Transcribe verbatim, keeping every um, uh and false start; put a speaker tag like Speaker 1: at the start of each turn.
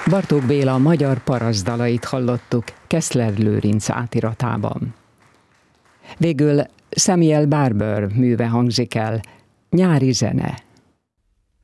Speaker 1: Bartók Béla magyar parasztdalait hallottuk Keszler Lőrinc átiratában. Végül Samuel Barber műve hangzik el, Nyári zene.